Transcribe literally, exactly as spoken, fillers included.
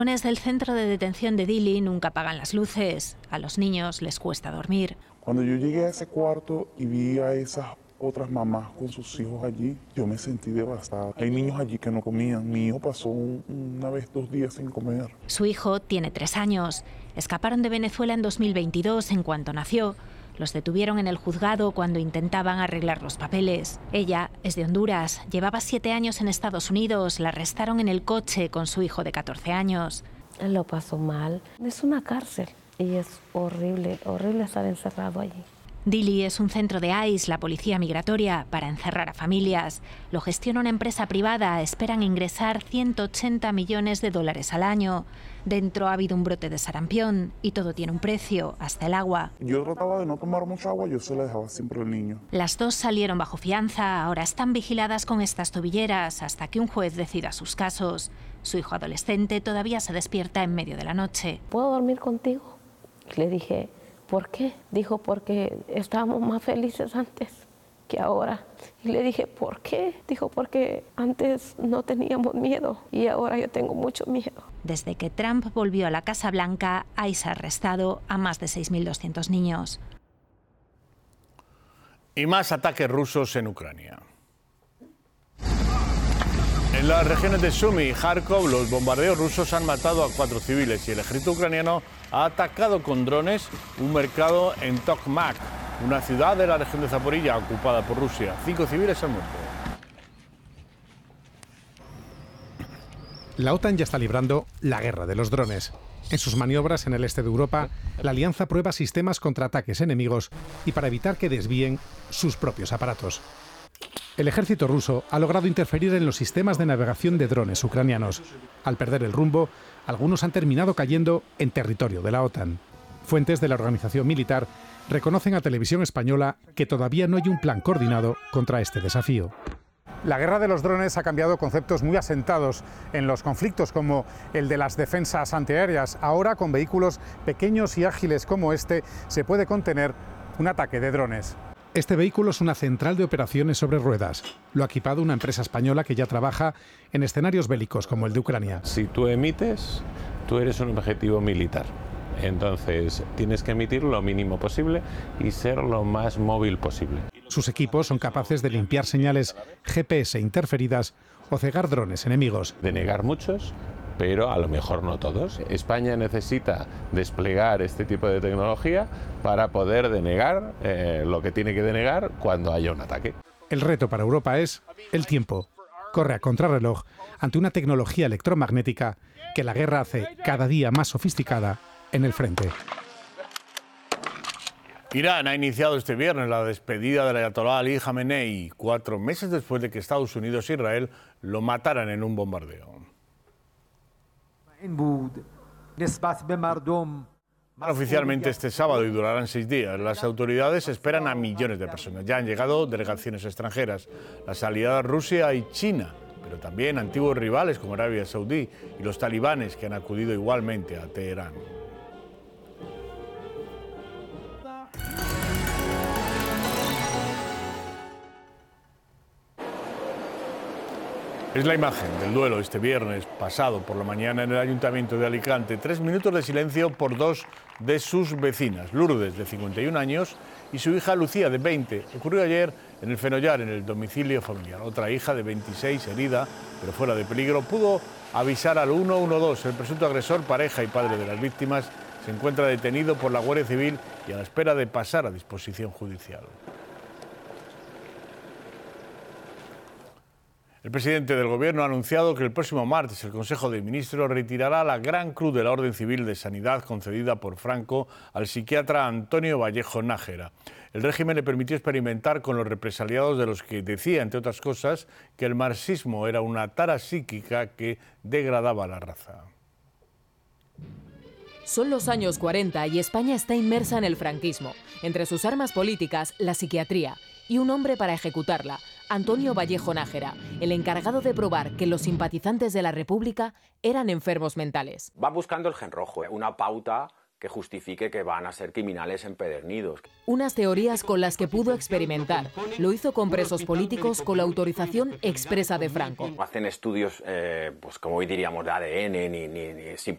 Del centro de detención de Dili nunca apagan las luces. A los niños les cuesta dormir. Cuando yo llegué a ese cuarto y vi a esas otras mamás con sus hijos allí, yo me sentí devastada. Hay niños allí que no comían. Mi hijo pasó un, una vez, dos días sin comer. Su hijo tiene tres años. Escaparon de Venezuela en dos mil veintidós, en cuanto nació. Los detuvieron en el juzgado cuando intentaban arreglar los papeles. Ella es de Honduras, llevaba siete años en Estados Unidos, la arrestaron en el coche con su hijo de catorce años. Él lo pasó mal. Es una cárcel y es horrible, horrible estar encerrado allí. Dili es un centro de I C E, la policía migratoria, para encerrar a familias. Lo gestiona una empresa privada, esperan ingresar ciento ochenta millones de dólares al año. Dentro ha habido un brote de sarampión y todo tiene un precio, hasta el agua. Yo trataba de no tomar mucha agua, yo se la dejaba siempre al niño. Las dos salieron bajo fianza, ahora están vigiladas con estas tobilleras hasta que un juez decida sus casos. Su hijo adolescente todavía se despierta en medio de la noche. ¿Puedo dormir contigo? Le dije, ¿por qué? Dijo, porque estábamos más felices antes que ahora. Y le dije, ¿por qué? Dijo, porque antes no teníamos miedo y ahora yo tengo mucho miedo. Desde que Trump volvió a la Casa Blanca, I C E ha arrestado a más de seis mil doscientos niños. Y más ataques rusos en Ucrania. En las regiones de Sumy y Kharkov, los bombardeos rusos han matado a cuatro civiles y el ejército ucraniano ha atacado con drones un mercado en Tokmak, una ciudad de la región de Zaporilla ocupada por Rusia. Cinco civiles han muerto. La OTAN ya está librando la guerra de los drones. En sus maniobras en el este de Europa, la alianza prueba sistemas contra ataques enemigos y para evitar que desvíen sus propios aparatos. El ejército ruso ha logrado interferir en los sistemas de navegación de drones ucranianos. Al perder el rumbo, algunos han terminado cayendo en territorio de la OTAN. Fuentes de la organización militar reconocen a Televisión Española que todavía no hay un plan coordinado contra este desafío. La guerra de los drones ha cambiado conceptos muy asentados en los conflictos, como el de las defensas antiaéreas. Ahora, con vehículos pequeños y ágiles como este, se puede contener un ataque de drones. Este vehículo es una central de operaciones sobre ruedas. Lo ha equipado una empresa española que ya trabaja en escenarios bélicos como el de Ucrania. Si tú emites, tú eres un objetivo militar. Entonces tienes que emitir lo mínimo posible y ser lo más móvil posible. Sus equipos son capaces de limpiar señales G P S interferidas o cegar drones enemigos. Denegar muchos, pero a lo mejor no todos. España necesita desplegar este tipo de tecnología para poder denegar eh, lo que tiene que denegar cuando haya un ataque. El reto para Europa es el tiempo. Corre a contrarreloj ante una tecnología electromagnética que la guerra hace cada día más sofisticada en el frente. Irán ha iniciado este viernes la despedida del ayatolá Ali Jamenei, cuatro meses después de que Estados Unidos e Israel lo mataran en un bombardeo. Oficialmente este sábado y durarán seis días. Las autoridades esperan a millones de personas. Ya han llegado delegaciones extranjeras, las aliadas Rusia y China, pero también antiguos rivales como Arabia Saudí y los talibanes que han acudido igualmente a Teherán. Es la imagen del duelo este viernes pasado por la mañana en el Ayuntamiento de Alicante. Tres minutos de silencio por dos de sus vecinas, Lourdes, de cincuenta y un años, y su hija Lucía, de veinte. Ocurrió ayer en el Fenollar, en el domicilio familiar. Otra hija, de veintiséis, herida, pero fuera de peligro, pudo avisar al uno uno dos. El presunto agresor, pareja y padre de las víctimas, se encuentra detenido por la Guardia Civil y a la espera de pasar a disposición judicial. El presidente del Gobierno ha anunciado que el próximo martes el Consejo de Ministros retirará la Gran Cruz de la Orden Civil de Sanidad concedida por Franco al psiquiatra Antonio Vallejo Nájera. El régimen le permitió experimentar con los represaliados, de los que decía, entre otras cosas, que el marxismo era una tara psíquica que degradaba a la raza. Son los años cuarenta y España está inmersa en el franquismo. Entre sus armas políticas, la psiquiatría y un hombre para ejecutarla, Antonio Vallejo Nájera, el encargado de probar que los simpatizantes de la República eran enfermos mentales. Va buscando el gen rojo, una pauta que justifique que van a ser criminales empedernidos. Unas teorías con las que pudo experimentar. Lo hizo con presos políticos con la autorización expresa de Franco. No hacen estudios, eh, pues como hoy diríamos, de A D N, ni, ni, ni